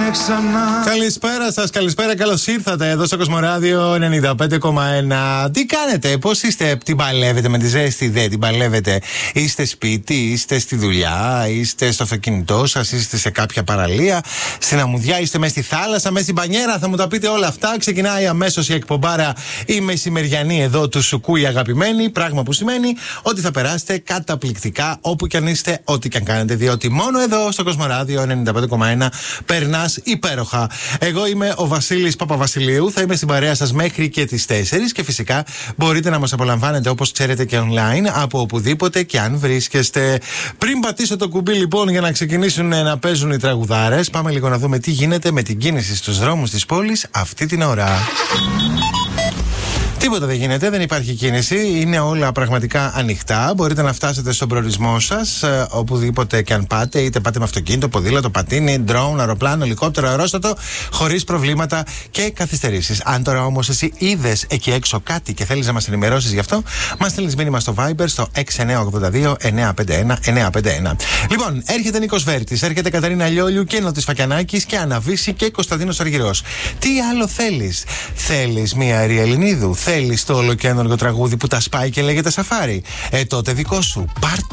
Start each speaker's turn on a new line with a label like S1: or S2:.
S1: ξανά.
S2: Καλησπέρα σας, καλησπέρα, καλώς ήρθατε εδώ στο Κοσμοράδιο 95,1. Τι κάνετε, πώς είστε, την παλεύετε με τη ζέστη, δεν την παλεύετε? Είστε σπίτι, είστε στη δουλειά, είστε στο αυτοκίνητό σας, είστε σε κάποια παραλία, στην αμμουδιά, είστε μέσα στη θάλασσα, μέσα στην μπανιέρα? Θα μου τα πείτε όλα αυτά. Ξεκινάει αμέσως η εκπομπάρα η μεσημεριανή εδώ του Σουκού η αγαπημένη. Πράγμα που σημαίνει ότι θα περάσετε καταπληκτικά όπου κι αν είστε, ό,τι κι αν κάνετε. Διότι μόνο εδώ στο Κοσμοράδιο 95,1 περνάς υπέροχα. Εγώ είμαι ο Βασίλης Παπαβασιλείου. Θα είμαι στην παρέα σας μέχρι και τις 4. Και φυσικά μπορείτε να μας απολαμβάνετε όπως ξέρετε και online από οπουδήποτε και αν βρίσκεστε. Πριν πατήσω το κουμπί λοιπόν για να ξεκινήσουν να παίζουν οι τραγουδάρες, πάμε λίγο να δούμε τι γίνεται με την κίνηση στους δρόμους της πόλης αυτή την ώρα. Τίποτα δεν γίνεται, δεν υπάρχει κίνηση, είναι όλα πραγματικά ανοιχτά. Μπορείτε να φτάσετε στον προορισμό σας, οπουδήποτε και αν πάτε, είτε πάτε με αυτοκίνητο, ποδήλατο, πατίνι, ντρόουν, αεροπλάνο, ελικόπτερο, αερόστατο, χωρίς προβλήματα και καθυστερήσεις. Αν τώρα όμως εσύ είδες εκεί έξω κάτι και θέλεις να μας ενημερώσεις γι' αυτό, μας στέλνεις μήνυμα στο Viber στο 6982 951 951. Λοιπόν, έρχεται Νίκος Βέρτης, έρχεται Καταρίνα Λιόλιου και Νότης Φακιανάκης και Αναβίση και Κωνσταντίνος Αργυρός. Τι άλλο θέλεις? Θέλεις μία Αριελινίδου? Θέλεις το ολοκαίνουργο τραγούδι που τα σπάει και λέγεται Σαφάρι? Τότε δικό σου. Πάρ'